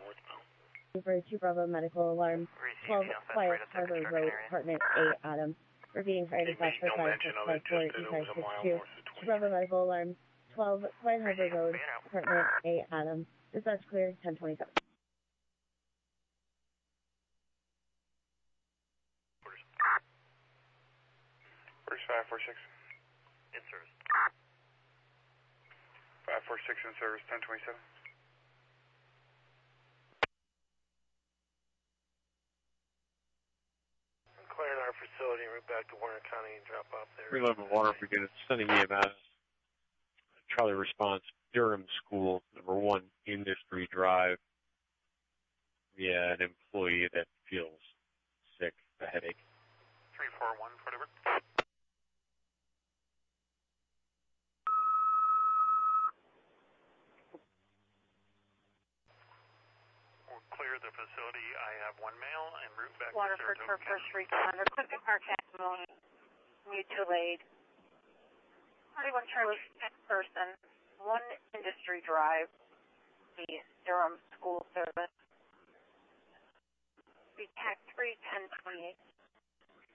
For 2 Bravo medical alarm, 12 Quiet Harbor Road, apartment A, Adam. Repeating fire dispatch for 5654 E562. 2 Bravo medical alarm, 12 Quiet Harbor Road, apartment A, Adam. Dispatch clear, 1027. Where's 546? In service. 546 in service, 1027. Clearing our facility and route back to Warner County and drop off there. 311 Water Brigade sending EMS. Charlie response, Durham School, number 1, Industry Drive. Yeah, an employee that feels sick, a headache. 341, whatever. We'll clear the facility. I have 1 male and route back Waterford to for first responder. Quick car testimony. Mutual aid. 41 Charlie, next person. 1 Industry Drive. The Durham School Service. Be TAC 31028.